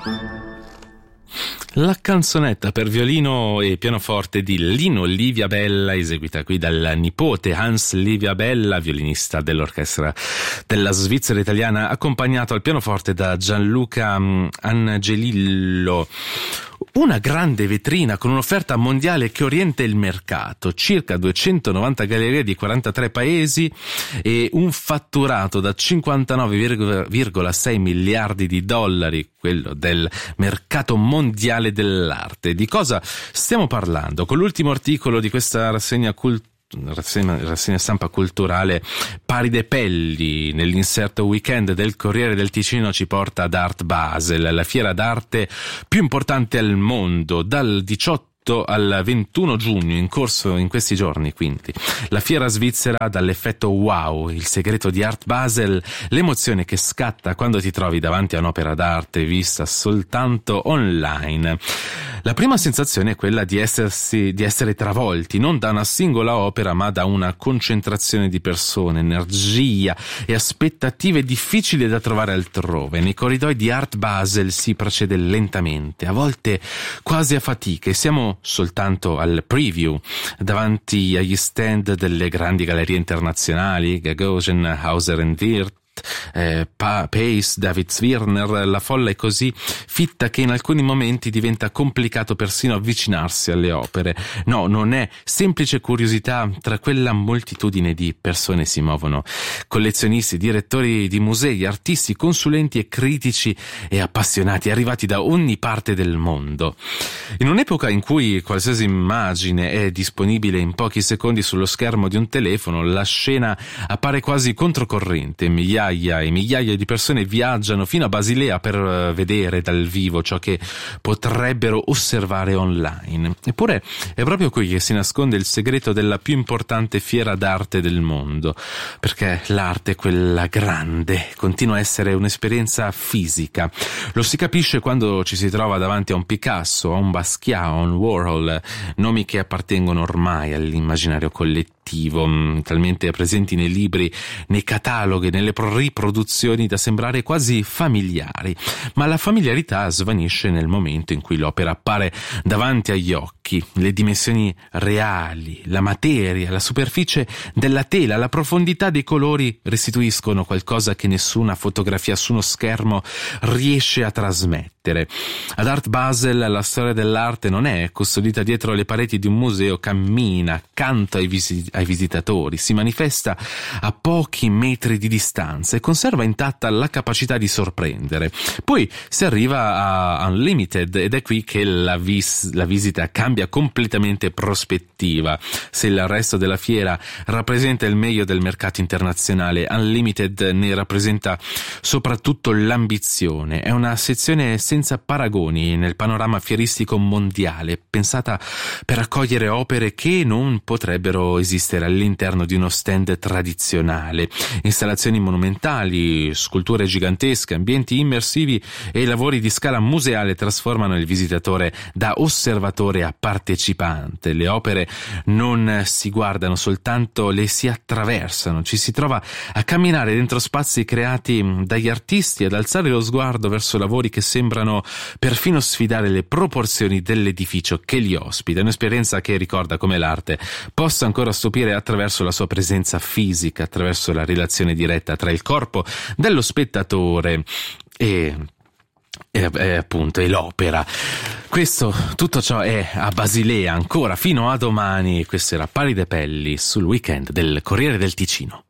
La canzonetta per violino e pianoforte di Lino Liviabella, eseguita qui dal nipote Hans Liviabella, violinista dell'orchestra della Svizzera italiana, accompagnato al pianoforte da Gianluca Angelillo. Una grande vetrina con un'offerta mondiale che orienta il mercato, circa 290 gallerie di 43 paesi e un fatturato da 59,6 miliardi di dollari, quello del mercato mondiale dell'arte. Di cosa stiamo parlando? Con l'ultimo articolo di questa rassegna stampa culturale, Paride Pelli, nell'inserto weekend del Corriere del Ticino, ci porta ad Art Basel, la fiera d'arte più importante al mondo, dal 18 al 21 giugno, in corso in questi giorni. Quindi la fiera svizzera dall'effetto wow, il segreto di Art Basel, l'emozione che scatta quando ti trovi davanti a un'opera d'arte vista soltanto online. La prima sensazione è quella di essere travolti non da una singola opera, ma da una concentrazione di persone, energia e aspettative difficili da trovare altrove. Nei corridoi di Art Basel si procede lentamente, a volte quasi a fatica, e siamo soltanto al preview davanti agli stand delle grandi gallerie internazionali, Gagosian, Hauser & Wirth, Pace, David Zwirner. La folla è così fitta che in alcuni momenti diventa complicato persino avvicinarsi alle opere. No, non è semplice curiosità. Tra quella moltitudine di persone si muovono collezionisti, direttori di musei, artisti, consulenti e critici e appassionati arrivati da ogni parte del mondo. In un'epoca in cui qualsiasi immagine è disponibile in pochi secondi sullo schermo di un telefono, la scena appare quasi controcorrente. Migliaia e migliaia di persone viaggiano fino a Basilea per vedere dal vivo ciò che potrebbero osservare online. Eppure è proprio qui che si nasconde il segreto della più importante fiera d'arte del mondo, perché l'arte, quella grande, continua a essere un'esperienza fisica. Lo si capisce quando ci si trova davanti a un Picasso, a un Basquiat, a un Warhol, nomi che appartengono ormai all'immaginario collettivo, talmente presenti nei libri, nei cataloghi, nelle riproduzioni da sembrare quasi familiari. Ma la familiarità svanisce nel momento in cui l'opera appare davanti agli occhi. Le dimensioni reali, la materia, la superficie della tela, la profondità dei colori restituiscono qualcosa che nessuna fotografia su uno schermo riesce a trasmettere. Ad Art Basel la storia dell'arte non è custodita dietro le pareti di un museo, cammina accanto ai visitatori, si manifesta a pochi metri di distanza e conserva intatta la capacità di sorprendere. Poi si arriva a Unlimited ed è qui che la visita cambia completamente prospettiva. Se il resto della fiera rappresenta il meglio del mercato internazionale, Unlimited ne rappresenta soprattutto l'ambizione. È una sezione senza paragoni nel panorama fieristico mondiale, pensata per accogliere opere che non potrebbero esistere all'interno di uno stand tradizionale. Installazioni monumentali, sculture gigantesche, ambienti immersivi e lavori di scala museale trasformano il visitatore da osservatore a partecipante. Le opere non si guardano soltanto, le si attraversano. Ci si trova a camminare dentro spazi creati dagli artisti, ad alzare lo sguardo verso lavori che sembrano perfino sfidare le proporzioni dell'edificio che li ospita. È un'esperienza che ricorda come l'arte possa ancora stupire attraverso la sua presenza fisica, attraverso la relazione diretta tra il corpo dello spettatore e appunto l'opera. Tutto ciò è a Basilea ancora fino a domani. Questo era Paride Pelli sul weekend del Corriere del Ticino.